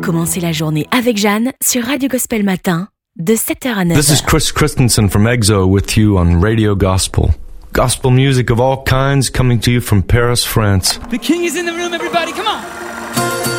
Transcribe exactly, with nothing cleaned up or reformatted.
Commencez la journée avec Jeanne sur Radio Gospel Matin de sept heures à neuf heures. This is Chris Christensen from EXO with you on Radio Gospel. Gospel music of all kinds coming to you from Paris, France. The King is in the room, everybody, come on!